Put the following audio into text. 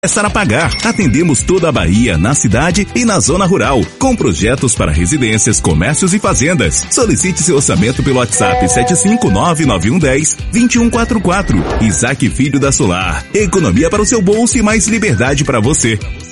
começar a pagar. Atendemos toda a Bahia, na cidade e na zona rural, com projetos para residências, comércios e fazendas. Solicite seu orçamento pelo WhatsApp 7599110-2144. Isaac Filho da Solar. Economia para o seu bolso e mais liberdade para você.